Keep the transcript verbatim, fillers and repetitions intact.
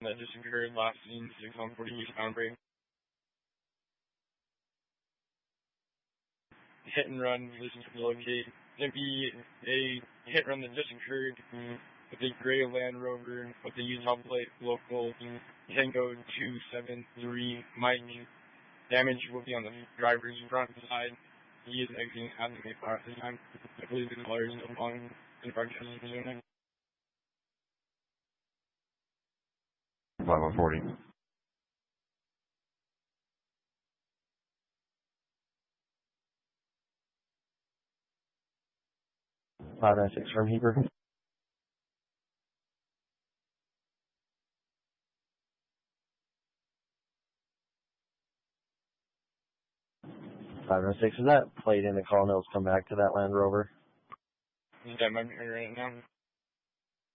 that just occurred last scene, six one forty eastbound break. Hit and run, listen to locate. It'd be a hit run that just occurred with a gray Land Rover with the Utah plate local Tango two seven three Miami. Damage will be on the driver's front side. He is exiting out of the car at the time. I believe the color is along in front of the five one forty. five nine six from Heber. five nine six, is that plate in the Colonels come back to that Land Rover? That might be right now.